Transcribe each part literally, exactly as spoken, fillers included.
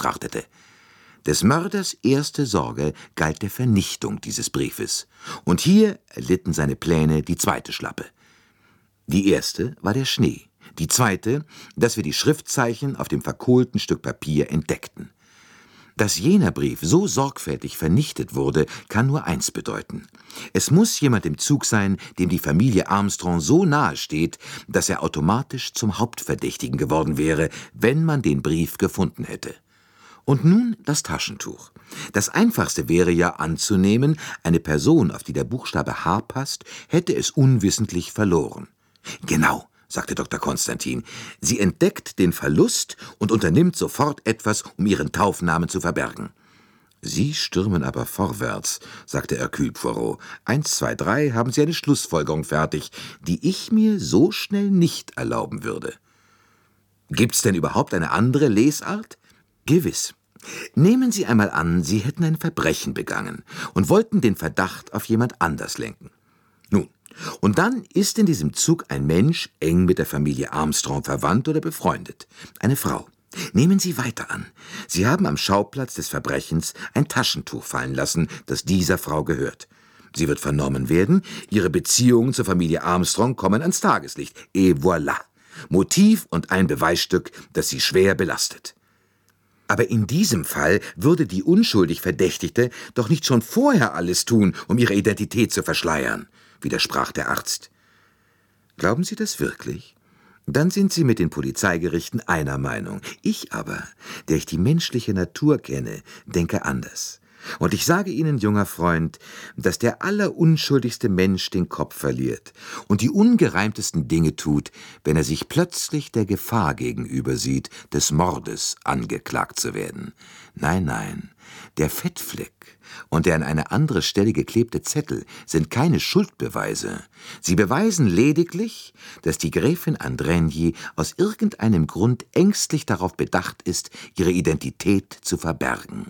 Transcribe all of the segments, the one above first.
betrachtete. Des Mörders erste Sorge galt der Vernichtung dieses Briefes. Und hier erlitten seine Pläne die zweite Schlappe. Die erste war der Schnee, die zweite, dass wir die Schriftzeichen auf dem verkohlten Stück Papier entdeckten. Dass jener Brief so sorgfältig vernichtet wurde, kann nur eins bedeuten. Es muss jemand im Zug sein, dem die Familie Armstrong so nahe steht, dass er automatisch zum Hauptverdächtigen geworden wäre, wenn man den Brief gefunden hätte. Und nun das Taschentuch. Das Einfachste wäre ja anzunehmen, eine Person, auf die der Buchstabe H passt, hätte es unwissentlich verloren. Genau, sagte Doktor Konstantin. Sie entdeckt den Verlust und unternimmt sofort etwas, um ihren Taufnamen zu verbergen. Sie stürmen aber vorwärts, sagte Hercule Poirot. Eins, zwei, drei, haben Sie eine Schlussfolgerung fertig, die ich mir so schnell nicht erlauben würde. Gibt's denn überhaupt eine andere Lesart? Gewiss. Nehmen Sie einmal an, Sie hätten ein Verbrechen begangen und wollten den Verdacht auf jemand anders lenken. Nun, und dann ist in diesem Zug ein Mensch eng mit der Familie Armstrong verwandt oder befreundet. Eine Frau. Nehmen Sie weiter an. Sie haben am Schauplatz des Verbrechens ein Taschentuch fallen lassen, das dieser Frau gehört. Sie wird vernommen werden, ihre Beziehungen zur Familie Armstrong kommen ans Tageslicht. Et voilà. Motiv und ein Beweisstück, das sie schwer belastet. Aber in diesem Fall würde die unschuldig Verdächtigte doch nicht schon vorher alles tun, um ihre Identität zu verschleiern, widersprach der Arzt. Glauben Sie das wirklich? Dann sind Sie mit den Polizeigerichten einer Meinung. Ich aber, der ich die menschliche Natur kenne, denke anders. Und ich sage Ihnen, junger Freund, dass der allerunschuldigste Mensch den Kopf verliert und die ungereimtesten Dinge tut, wenn er sich plötzlich der Gefahr gegenüber sieht, des Mordes angeklagt zu werden. Nein, nein, der Fettfleck und der an eine andere Stelle geklebte Zettel sind keine Schuldbeweise. Sie beweisen lediglich, dass die Gräfin Andrigny aus irgendeinem Grund ängstlich darauf bedacht ist, ihre Identität zu verbergen.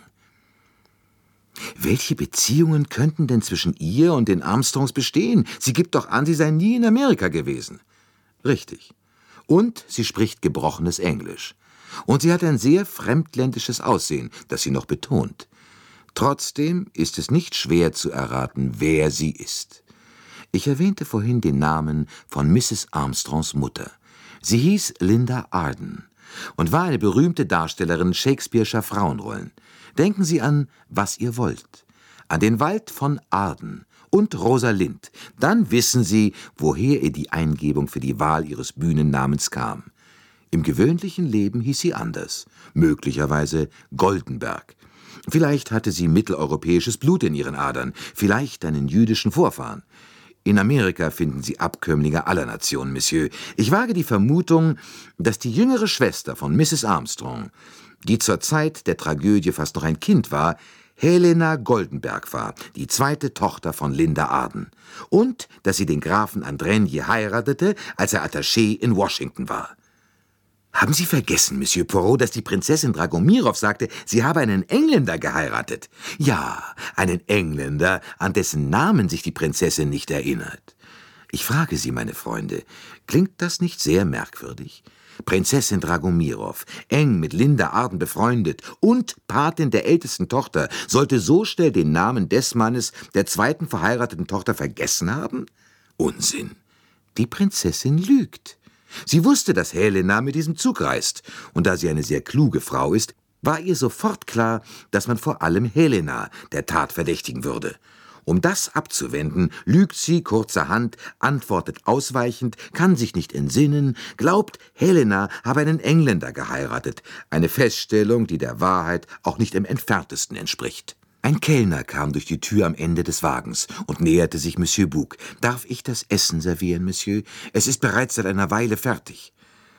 Welche Beziehungen könnten denn zwischen ihr und den Armstrongs bestehen? Sie gibt doch an, sie sei nie in Amerika gewesen. Richtig. Und sie spricht gebrochenes Englisch. Und sie hat ein sehr fremdländisches Aussehen, das sie noch betont. Trotzdem ist es nicht schwer zu erraten, wer sie ist. Ich erwähnte vorhin den Namen von Misses Armstrongs Mutter. Sie hieß Linda Arden und war eine berühmte Darstellerin Shakespeare'scher Frauenrollen. Denken Sie an »Was ihr wollt«, an den Wald von Arden und Rosalind. Dann wissen Sie, woher ihr die Eingebung für die Wahl ihres Bühnennamens kam. Im gewöhnlichen Leben hieß sie anders, möglicherweise Goldenberg. Vielleicht hatte sie mitteleuropäisches Blut in ihren Adern, vielleicht einen jüdischen Vorfahren. In Amerika finden Sie Abkömmlinge aller Nationen, Monsieur. Ich wage die Vermutung, dass die jüngere Schwester von Misses Armstrong, die zur Zeit der Tragödie fast noch ein Kind war, Helena Goldenberg war, die zweite Tochter von Linda Arden. Und dass sie den Grafen Andrigny heiratete, als er Attaché in Washington war. Haben Sie vergessen, Monsieur Poirot, dass die Prinzessin Dragomirow sagte, sie habe einen Engländer geheiratet? Ja, einen Engländer, an dessen Namen sich die Prinzessin nicht erinnert. Ich frage Sie, meine Freunde, klingt das nicht sehr merkwürdig? Prinzessin Dragomirow, eng mit Linda Arden befreundet und Patin der ältesten Tochter, sollte so schnell den Namen des Mannes der zweiten verheirateten Tochter vergessen haben? Unsinn. Die Prinzessin lügt. Sie wusste, dass Helena mit diesem Zug reist, und da sie eine sehr kluge Frau ist, war ihr sofort klar, dass man vor allem Helena der Tat verdächtigen würde. Um das abzuwenden, lügt sie kurzerhand, antwortet ausweichend, kann sich nicht entsinnen, glaubt, Helena habe einen Engländer geheiratet, eine Feststellung, die der Wahrheit auch nicht im entferntesten entspricht. Ein Kellner kam durch die Tür am Ende des Wagens und näherte sich Monsieur Bouc. »Darf ich das Essen servieren, Monsieur? Es ist bereits seit einer Weile fertig.«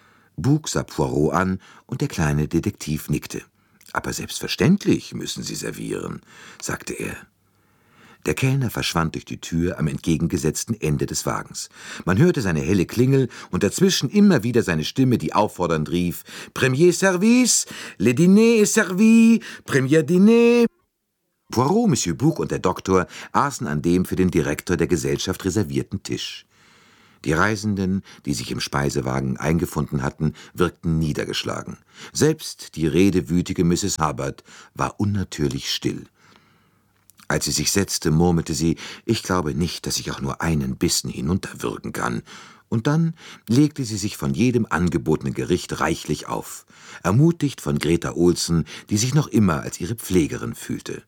Bouc sah Poirot an, und der kleine Detektiv nickte. »Aber selbstverständlich müssen Sie servieren«, sagte er. Der Kellner verschwand durch die Tür am entgegengesetzten Ende des Wagens. Man hörte seine helle Klingel und dazwischen immer wieder seine Stimme, die auffordernd rief: »Premier Service, le dîner est servi, premier dîner.« Poirot, Monsieur Bouc und der Doktor aßen an dem für den Direktor der Gesellschaft reservierten Tisch. Die Reisenden, die sich im Speisewagen eingefunden hatten, wirkten niedergeschlagen. Selbst die redewütige Misses Hubbard war unnatürlich still. Als sie sich setzte, murmelte sie, »Ich glaube nicht, dass ich auch nur einen Bissen hinunterwürgen kann.« Und dann legte sie sich von jedem angebotenen Gericht reichlich auf, ermutigt von Greta Olsen, die sich noch immer als ihre Pflegerin fühlte.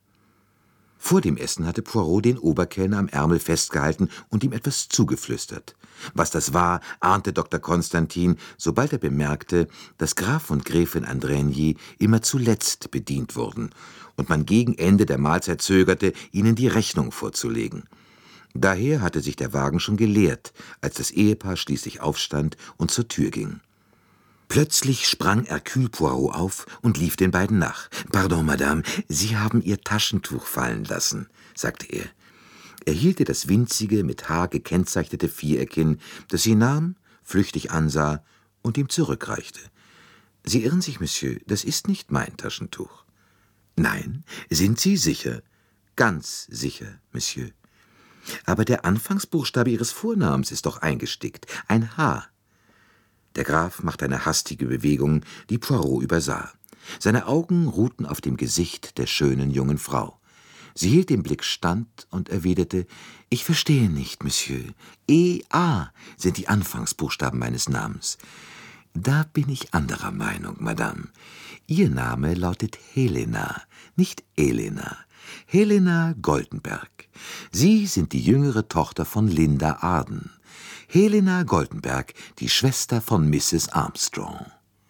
Vor dem Essen hatte Poirot den Oberkellner am Ärmel festgehalten und ihm etwas zugeflüstert. Was das war, ahnte Doktor Konstantin, sobald er bemerkte, dass Graf und Gräfin Andrigny immer zuletzt bedient wurden und man gegen Ende der Mahlzeit zögerte, ihnen die Rechnung vorzulegen. Daher hatte sich der Wagen schon geleert, als das Ehepaar schließlich aufstand und zur Tür ging. Plötzlich sprang Hercule Poirot auf und lief den beiden nach. »Pardon, Madame, Sie haben Ihr Taschentuch fallen lassen«, sagte er. Er hielt ihr das winzige, mit Haar gekennzeichnete Viereck hin, das sie nahm, flüchtig ansah und ihm zurückreichte. »Sie irren sich, Monsieur, das ist nicht mein Taschentuch.« »Nein, sind Sie sicher?« »Ganz sicher, Monsieur.« »Aber der Anfangsbuchstabe Ihres Vornamens ist doch eingestickt, ein H.« Der Graf machte eine hastige Bewegung, die Poirot übersah. Seine Augen ruhten auf dem Gesicht der schönen jungen Frau. Sie hielt den Blick stand und erwiderte, »Ich verstehe nicht, Monsieur. E A sind die Anfangsbuchstaben meines Namens.« »Da bin ich anderer Meinung, Madame. Ihr Name lautet Helena, nicht Elena. Helena Goldenberg. Sie sind die jüngere Tochter von Linda Arden. Helena Goldenberg, die Schwester von Misses Armstrong.«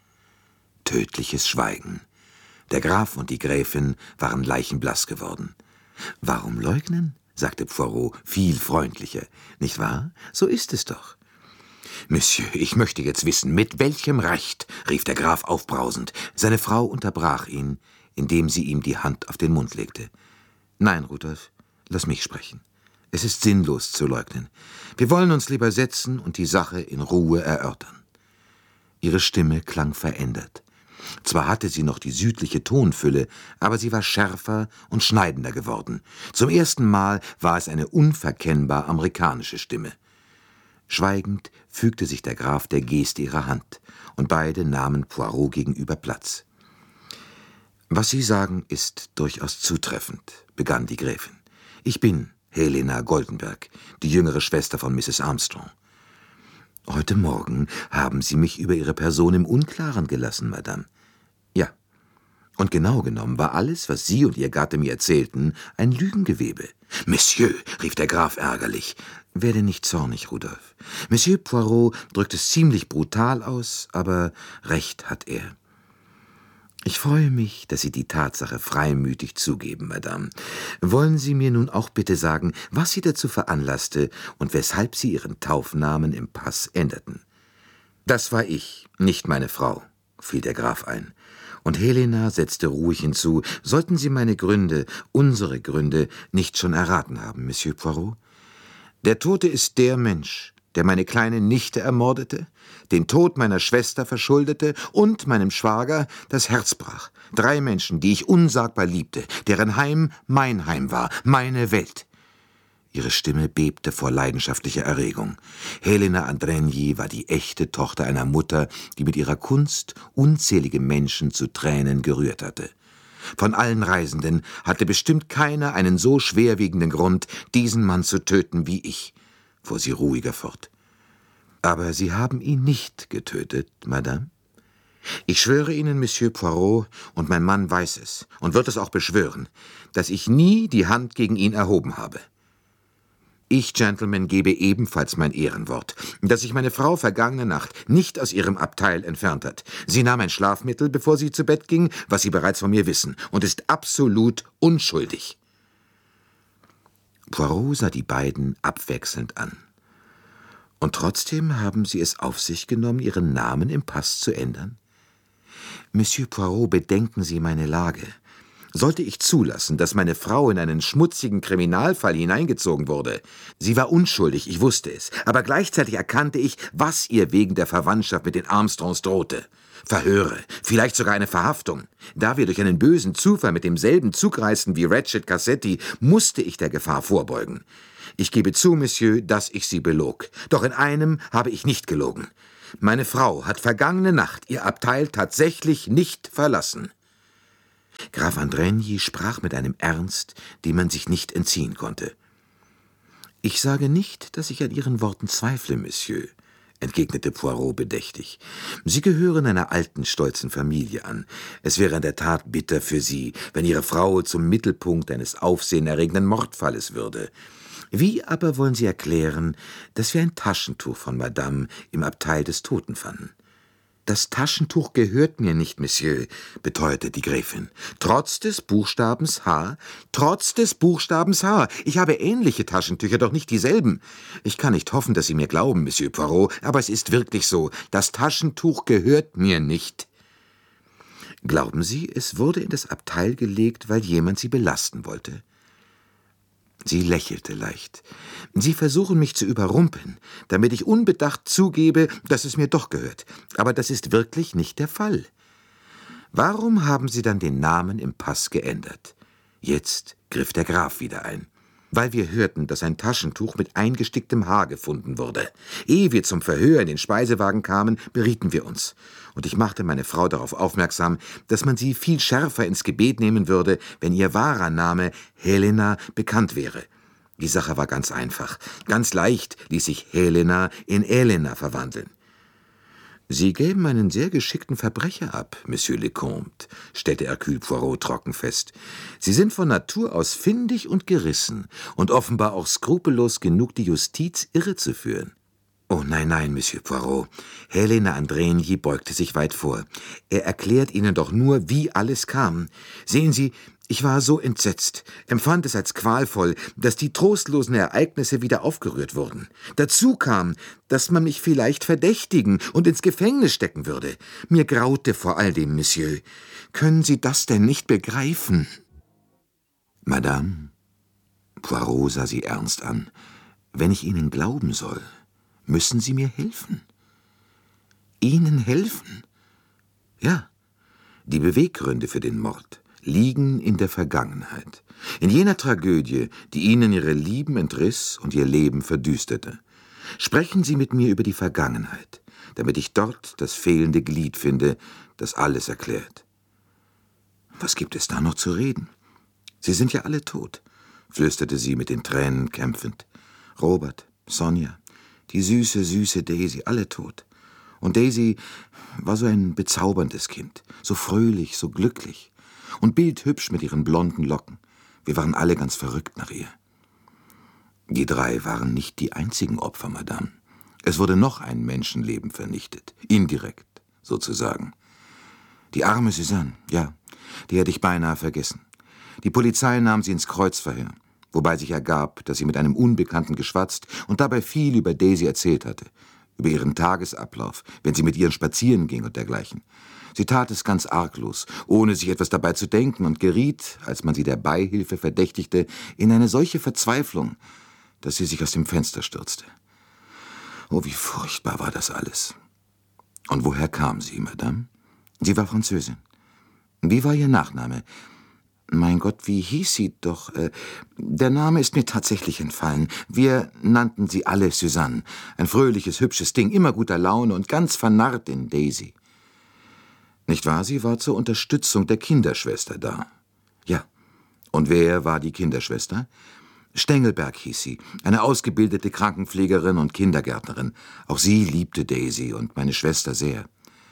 Tödliches Schweigen. Der Graf und die Gräfin waren leichenblass geworden. »Warum leugnen?« sagte Poirot, viel freundlicher. »Nicht wahr? So ist es doch.« »Monsieur, ich möchte jetzt wissen, mit welchem Recht«, rief der Graf aufbrausend. Seine Frau unterbrach ihn, indem sie ihm die Hand auf den Mund legte. »Nein, Rudolf, lass mich sprechen. Es ist sinnlos zu leugnen. Wir wollen uns lieber setzen und die Sache in Ruhe erörtern.« Ihre Stimme klang verändert. Zwar hatte sie noch die südliche Tonfülle, aber sie war schärfer und schneidender geworden. Zum ersten Mal war es eine unverkennbar amerikanische Stimme. Schweigend fügte sich der Graf der Geste ihrer Hand, und beide nahmen Poirot gegenüber Platz. »Was Sie sagen, ist durchaus zutreffend«, begann die Gräfin. »Ich bin Helena Goldenberg, die jüngere Schwester von Misses Armstrong. Heute Morgen haben Sie mich über Ihre Person im Unklaren gelassen, Madame.« »Ja, und genau genommen war alles, was Sie und Ihr Gatte mir erzählten, ein Lügengewebe.« »Monsieur«, rief der Graf ärgerlich. »Werde nicht zornig, Rudolf. Monsieur Poirot drückt es ziemlich brutal aus, aber recht hat er. Ich freue mich, dass Sie die Tatsache freimütig zugeben, Madame. Wollen Sie mir nun auch bitte sagen, was Sie dazu veranlasste und weshalb Sie Ihren Taufnamen im Pass änderten?« »Das war ich, nicht meine Frau«, fiel der Graf ein. Und Helena setzte ruhig hinzu, »Sollten Sie meine Gründe, unsere Gründe, nicht schon erraten haben, Monsieur Poirot? Der Tote ist der Mensch, der meine kleine Nichte ermordete, den Tod meiner Schwester verschuldete und meinem Schwager das Herz brach. Drei Menschen, die ich unsagbar liebte, deren Heim mein Heim war, meine Welt.« Ihre Stimme bebte vor leidenschaftlicher Erregung. Helena Andrigny war die echte Tochter einer Mutter, die mit ihrer Kunst unzählige Menschen zu Tränen gerührt hatte. Von allen Reisenden hatte bestimmt keiner einen so schwerwiegenden Grund, diesen Mann zu töten wie ich, fuhr sie ruhiger fort. »Aber Sie haben ihn nicht getötet, Madame? Ich schwöre Ihnen, Monsieur Poirot, und mein Mann weiß es und wird es auch beschwören, dass ich nie die Hand gegen ihn erhoben habe. Ich, Gentleman, gebe ebenfalls mein Ehrenwort, dass sich meine Frau vergangene Nacht nicht aus ihrem Abteil entfernt hat. Sie nahm ein Schlafmittel, bevor sie zu Bett ging, was Sie bereits von mir wissen, und ist absolut unschuldig.« Poirot sah die beiden abwechselnd an. »Und trotzdem haben Sie es auf sich genommen, Ihren Namen im Pass zu ändern? Monsieur Poirot, bedenken Sie meine Lage. Sollte ich zulassen, dass meine Frau in einen schmutzigen Kriminalfall hineingezogen wurde? Sie war unschuldig, ich wusste es, aber gleichzeitig erkannte ich, was ihr wegen der Verwandtschaft mit den Armstrongs drohte. Verhöre, vielleicht sogar eine Verhaftung. Da wir durch einen bösen Zufall mit demselben Zug reisten wie Ratchet Cassetti, musste ich der Gefahr vorbeugen. Ich gebe zu, Monsieur, dass ich Sie belog. Doch in einem habe ich nicht gelogen. Meine Frau hat vergangene Nacht ihr Abteil tatsächlich nicht verlassen. Graf Andrigny sprach mit einem Ernst, dem man sich nicht entziehen konnte. »Ich sage nicht, dass ich an Ihren Worten zweifle, Monsieur«, entgegnete Poirot bedächtig. »Sie gehören einer alten, stolzen Familie an. Es wäre in der Tat bitter für Sie, wenn Ihre Frau zum Mittelpunkt eines aufsehenerregenden Mordfalles würde. Wie aber wollen Sie erklären, dass wir ein Taschentuch von Madame im Abteil des Toten fanden?« »Das Taschentuch gehört mir nicht, Monsieur«, beteuerte die Gräfin. »Trotz des Buchstabens H, trotz des Buchstabens H. Ich habe ähnliche Taschentücher, doch nicht dieselben. Ich kann nicht hoffen, dass Sie mir glauben, Monsieur Poirot, aber es ist wirklich so. Das Taschentuch gehört mir nicht.« »Glauben Sie, es wurde in das Abteil gelegt, weil jemand Sie belasten wollte?« Sie lächelte leicht. »Sie versuchen mich zu überrumpeln, damit ich unbedacht zugebe, dass es mir doch gehört. Aber das ist wirklich nicht der Fall. Warum haben Sie dann den Namen im Pass geändert?« Jetzt griff der Graf wieder ein. »Weil wir hörten, dass ein Taschentuch mit eingesticktem Haar gefunden wurde. Ehe wir zum Verhör in den Speisewagen kamen, berieten wir uns. Und ich machte meine Frau darauf aufmerksam, dass man sie viel schärfer ins Gebet nehmen würde, wenn ihr wahrer Name Helena bekannt wäre. Die Sache war ganz einfach. Ganz leicht ließ sich Helena in Elena verwandeln.« »Sie gäben einen sehr geschickten Verbrecher ab, Monsieur le Comte«, stellte Hercule Poirot trocken fest. »Sie sind von Natur aus findig und gerissen und offenbar auch skrupellos genug, die Justiz irrezuführen.« »Oh nein, nein, Monsieur Poirot.« Helena Andrigny beugte sich weit vor. »Er erklärt Ihnen doch nur, wie alles kam. Sehen Sie, ich war so entsetzt, empfand es als qualvoll, dass die trostlosen Ereignisse wieder aufgerührt wurden. Dazu kam, dass man mich vielleicht verdächtigen und ins Gefängnis stecken würde. Mir graute vor all dem, Monsieur. Können Sie das denn nicht begreifen?« »Madame«, Poirot sah sie ernst an, »wenn ich Ihnen glauben soll, müssen Sie mir helfen.« »Ihnen helfen?« »Ja, die Beweggründe für den Mord liegen in der Vergangenheit, in jener Tragödie, die Ihnen Ihre Lieben entriss und Ihr Leben verdüsterte. Sprechen Sie mit mir über die Vergangenheit, damit ich dort das fehlende Glied finde, das alles erklärt.« »Was gibt es da noch zu reden? Sie sind ja alle tot«, flüsterte sie mit den Tränen kämpfend. »Robert, Sonja, die süße, süße Daisy, alle tot. Und Daisy war so ein bezauberndes Kind, so fröhlich, so glücklich und bildhübsch mit ihren blonden Locken. Wir waren alle ganz verrückt nach ihr.« »Die drei waren nicht die einzigen Opfer, Madame. Es wurde noch ein Menschenleben vernichtet, indirekt sozusagen. Die arme Suzanne, ja, die hätte ich beinahe vergessen. Die Polizei nahm sie ins Kreuzverhör, wobei sich ergab, dass sie mit einem Unbekannten geschwatzt und dabei viel über Daisy erzählt hatte, über ihren Tagesablauf, wenn sie mit ihr spazieren ging und dergleichen. Sie tat es ganz arglos, ohne sich etwas dabei zu denken und geriet, als man sie der Beihilfe verdächtigte, in eine solche Verzweiflung, dass sie sich aus dem Fenster stürzte. Oh, wie furchtbar war das alles. Und woher kam sie, Madame? Sie war Französin. Wie war ihr Nachname? Mein Gott, wie hieß sie doch? Äh, der Name ist mir tatsächlich entfallen. Wir nannten sie alle Suzanne. Ein fröhliches, hübsches Ding, immer guter Laune und ganz vernarrt in Daisy. Nicht wahr, sie war zur Unterstützung der Kinderschwester da. Ja, und wer war die Kinderschwester? Stengelberg hieß sie, eine ausgebildete Krankenpflegerin und Kindergärtnerin. Auch sie liebte Daisy und meine Schwester sehr.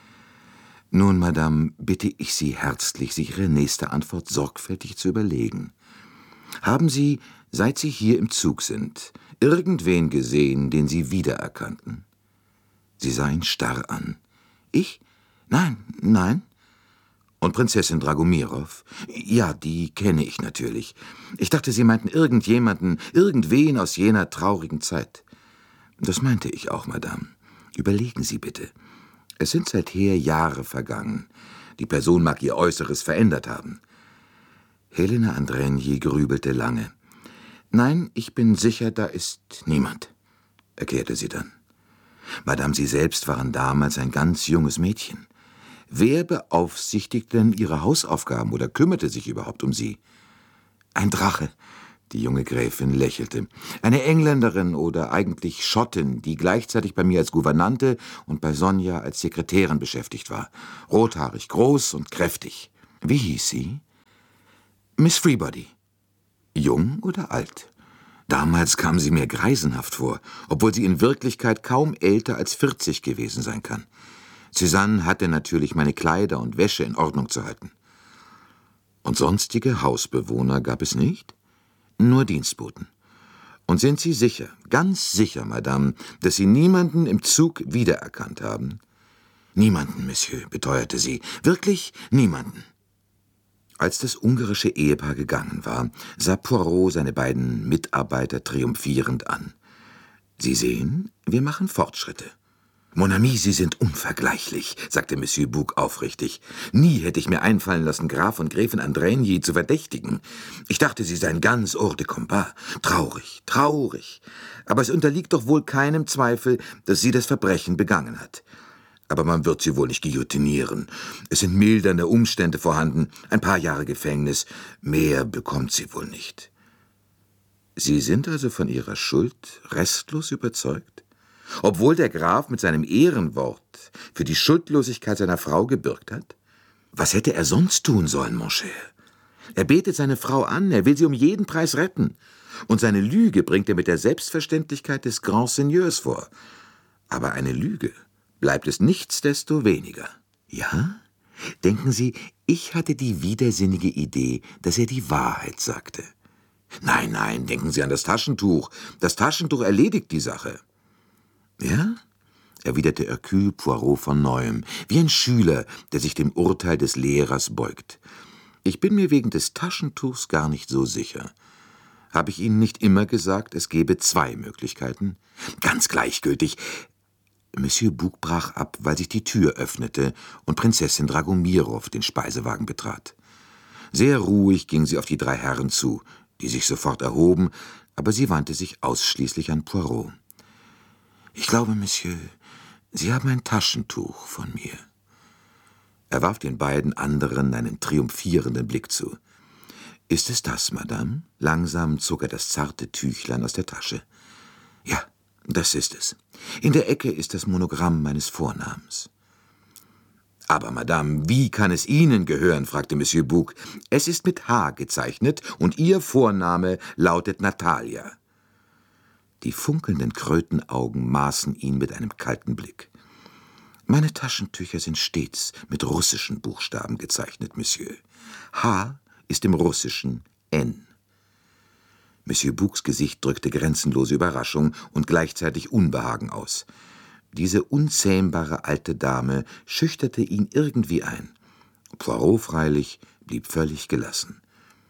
Nun, Madame, bitte ich Sie herzlich, sich Ihre nächste Antwort sorgfältig zu überlegen. Haben Sie, seit Sie hier im Zug sind, irgendwen gesehen, den Sie wiedererkannten?« Sie sah ihn starr an. »Ich? Nein, nein.« »Und Prinzessin Dragomirow? Ja, die kenne ich natürlich. Ich dachte, Sie meinten irgendjemanden, irgendwen aus jener traurigen Zeit.« »Das meinte ich auch, Madame. Überlegen Sie bitte. Es sind seither Jahre vergangen. Die Person mag ihr Äußeres verändert haben.« Helena Andrigny grübelte lange. »Nein, ich bin sicher, da ist niemand«, erklärte sie dann. »Madame, Sie selbst waren damals ein ganz junges Mädchen. Wer beaufsichtigte denn Ihre Hausaufgaben oder kümmerte sich überhaupt um Sie? Ein Drache. Die junge Gräfin lächelte. Eine Engländerin oder eigentlich Schottin, die gleichzeitig bei mir als Gouvernante und bei Sonja als Sekretärin beschäftigt war. Rothaarig, groß und kräftig. Wie hieß sie? Miss Freebody. Jung oder alt? Damals kam sie mir greisenhaft vor, obwohl sie in Wirklichkeit kaum älter als vierzig gewesen sein kann. Suzanne hatte natürlich meine Kleider und Wäsche in Ordnung zu halten. Und sonstige Hausbewohner gab es nicht? Nur Dienstboten. Und sind Sie sicher, ganz sicher, Madame, dass Sie niemanden im Zug wiedererkannt haben? Niemanden, Monsieur, beteuerte sie. Wirklich niemanden. Als das ungarische Ehepaar gegangen war, sah Poirot seine beiden Mitarbeiter triumphierend an. »Sie sehen, wir machen Fortschritte.« »Mon ami, Sie sind unvergleichlich«, sagte Monsieur Bouc aufrichtig. »Nie hätte ich mir einfallen lassen, Graf und Gräfin Andrigny zu verdächtigen. Ich dachte, Sie seien ganz hors de combat. Traurig, traurig. Aber es unterliegt doch wohl keinem Zweifel, dass sie das Verbrechen begangen hat. Aber man wird sie wohl nicht guillotinieren. Es sind mildernde Umstände vorhanden, ein paar Jahre Gefängnis. Mehr bekommt sie wohl nicht.« »Sie sind also von Ihrer Schuld restlos überzeugt? Obwohl der Graf mit seinem Ehrenwort für die Schuldlosigkeit seiner Frau gebürgt hat? Was hätte er sonst tun sollen, mon cher? Er betet seine Frau an, er will sie um jeden Preis retten. Und seine Lüge bringt er mit der Selbstverständlichkeit des Grand Seigneurs vor. Aber eine Lüge bleibt es nichtsdestoweniger. Ja? Denken Sie, ich hatte die widersinnige Idee, dass er die Wahrheit sagte. Nein, nein, denken Sie an das Taschentuch. Das Taschentuch erledigt die Sache. Ja? Erwiderte Hercule Poirot von neuem, wie ein Schüler, der sich dem Urteil des Lehrers beugt. Ich bin mir wegen des Taschentuchs gar nicht so sicher. Habe ich Ihnen nicht immer gesagt, es gebe zwei Möglichkeiten? Ganz gleichgültig. Monsieur Bouc brach ab, weil sich die Tür öffnete und Prinzessin Dragomirow den Speisewagen betrat. Sehr ruhig ging sie auf die drei Herren zu, die sich sofort erhoben, aber sie wandte sich ausschließlich an Poirot. »Ich glaube, Monsieur, Sie haben ein Taschentuch von mir.« Er warf den beiden anderen einen triumphierenden Blick zu. »Ist es das, Madame?« Langsam zog er das zarte Tüchlein aus der Tasche. »Ja, das ist es. In der Ecke ist das Monogramm meines Vornamens.« »Aber, Madame, wie kann es Ihnen gehören?« fragte Monsieur Bouc. »Es ist mit H gezeichnet und Ihr Vorname lautet Natalia.« Die funkelnden Krötenaugen maßen ihn mit einem kalten Blick. »Meine Taschentücher sind stets mit russischen Buchstaben gezeichnet, Monsieur. H ist im Russischen N.« Monsieur Boucs Gesicht drückte grenzenlose Überraschung und gleichzeitig Unbehagen aus. Diese unzähmbare alte Dame schüchterte ihn irgendwie ein. Poirot freilich blieb völlig gelassen.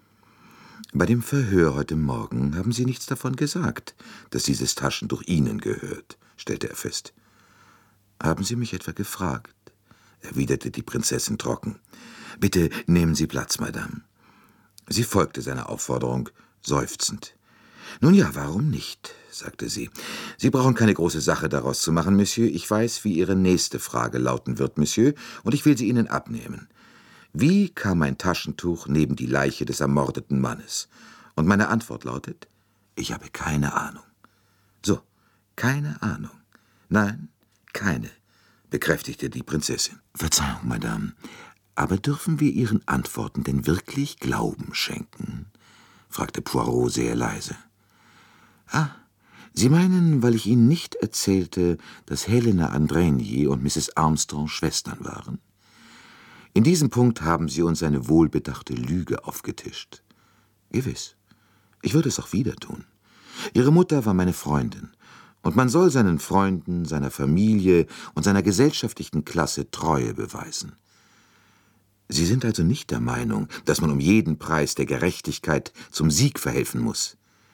»Bei dem Verhör heute Morgen haben Sie nichts davon gesagt, dass dieses Taschentuch Ihnen gehört«, stellte er fest. »Haben Sie mich etwa gefragt?« erwiderte die Prinzessin trocken. »Bitte nehmen Sie Platz, Madame.« Sie folgte seiner Aufforderung, seufzend. »Nun ja, warum nicht?«, sagte sie. »Sie brauchen keine große Sache daraus zu machen, Monsieur. Ich weiß, wie Ihre nächste Frage lauten wird, Monsieur, und ich will sie Ihnen abnehmen. Wie kam mein Taschentuch neben die Leiche des ermordeten Mannes? Und meine Antwort lautet, ich habe keine Ahnung.« »So, keine Ahnung. Nein, keine«, bekräftigte die Prinzessin. »Verzeihung, Madame, aber dürfen wir Ihren Antworten denn wirklich Glauben schenken?«, fragte Poirot sehr leise. »Ah, Sie meinen, weil ich Ihnen nicht erzählte, dass Helena Andrigny und Misses Armstrong Schwestern waren? In diesem Punkt haben Sie uns eine wohlbedachte Lüge aufgetischt. Gewiss, ich würde es auch wieder tun. Ihre Mutter war meine Freundin, und man soll seinen Freunden, seiner Familie und seiner gesellschaftlichen Klasse Treue beweisen. Sie sind also nicht der Meinung, dass man um jeden Preis der Gerechtigkeit zum Sieg verhelfen muss.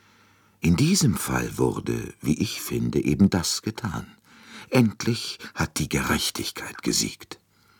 In diesem Fall wurde, wie ich finde, eben das getan. Endlich hat die Gerechtigkeit gesiegt.«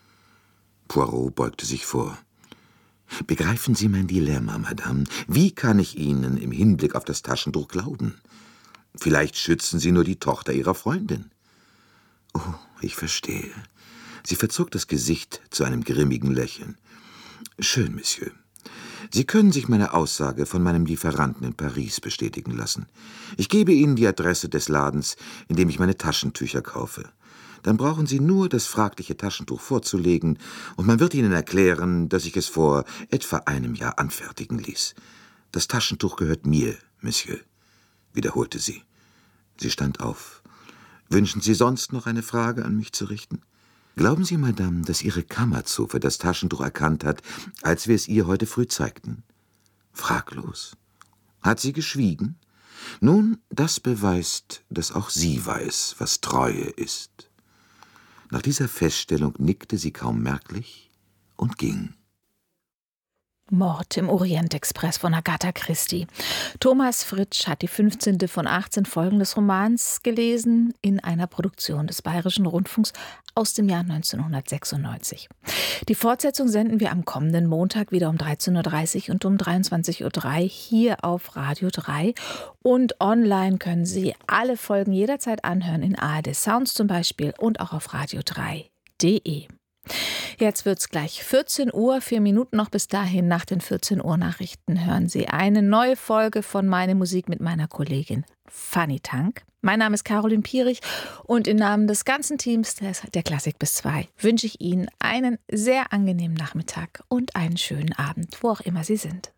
Poirot beugte sich vor. »Begreifen Sie mein Dilemma, Madame? Wie kann ich Ihnen im Hinblick auf das Taschentuch glauben? Vielleicht schützen Sie nur die Tochter Ihrer Freundin.« »Oh, ich verstehe. Sie verzog das Gesicht zu einem grimmigen Lächeln. »Schön, Monsieur. Sie können sich meine Aussage von meinem Lieferanten in Paris bestätigen lassen. Ich gebe Ihnen die Adresse des Ladens, in dem ich meine Taschentücher kaufe. Dann brauchen Sie nur das fragliche Taschentuch vorzulegen, und man wird Ihnen erklären, dass ich es vor etwa einem Jahr anfertigen ließ. Das Taschentuch gehört mir, Monsieur«, wiederholte sie. Sie stand auf. »Wünschen Sie sonst noch eine Frage an mich zu richten?« »Glauben Sie, Madame, dass Ihre Kammerzofe das Taschentuch erkannt hat, als wir es ihr heute früh zeigten?« »Fraglos.« »Hat sie geschwiegen?« »Nun, das beweist, dass auch sie weiß, was Treue ist.« Nach dieser Feststellung nickte sie kaum merklich und ging. Mord im Orient-Express von Agatha Christie. Thomas Fritsch hat die fünfzehnte von achtzehn Folgen des Romans gelesen, in einer Produktion des Bayerischen Rundfunks aus dem Jahr neunzehnhundertsechsundneunzig. Die Fortsetzung senden wir am kommenden Montag wieder um dreizehn Uhr dreißig und um dreiundzwanzig Uhr drei hier auf Radio drei. Und online können Sie alle Folgen jederzeit anhören, in A R D Sounds zum Beispiel und auch auf radio drei punkt de. Jetzt wird's gleich vierzehn Uhr, vier Minuten noch bis dahin. Nach den vierzehn Uhr Nachrichten hören Sie eine neue Folge von Meine Musik mit meiner Kollegin Fanny Tank. Mein Name ist Caroline Pierich und im Namen des ganzen Teams der Klassik bis zwei wünsche ich Ihnen einen sehr angenehmen Nachmittag und einen schönen Abend, wo auch immer Sie sind.